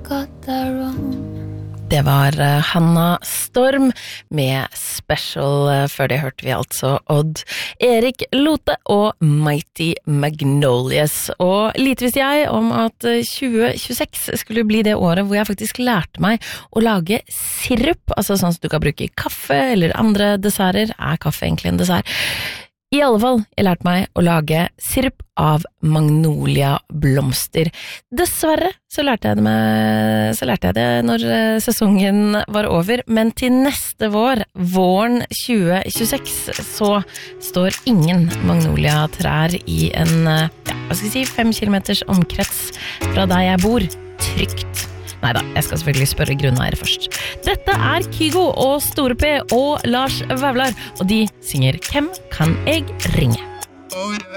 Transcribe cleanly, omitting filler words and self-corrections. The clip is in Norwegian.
got that wrong. Det var Hanna Storm med Special. Før det hørte vi altså Odd Erik Lote og Mighty Magnolias. Og lite visste jeg om at 2026 skulle bli det året hvor jeg faktisk lærte meg å lage sirup, altså sånn som du kan bruke i kaffe eller andre desserter. Kaffe egentlig en dessert? I alle fall, jeg lærte meg å lage sirup av magnolia-blomster. Dessverre så lærte jeg det når sesongen var over, men til neste våren 2026, så står ingen magnolia-trær i en, 5 kilometers omkrets fra der jeg bor, trygt. Neida, jeg skal selvfølgelig spørre grunneier først. Dette Kygo og Store P og Lars Vaular, og de synger «Hvem kan jeg ringe?»